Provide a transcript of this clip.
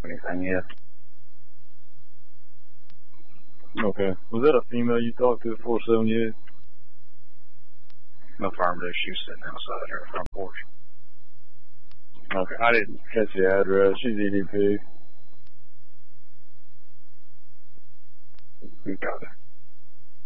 anything yet. Okay. Was that a female you talked to at 478? Affirmative. She was sitting outside her front porch. Okay. I didn't catch the address. She's EDP. You got it.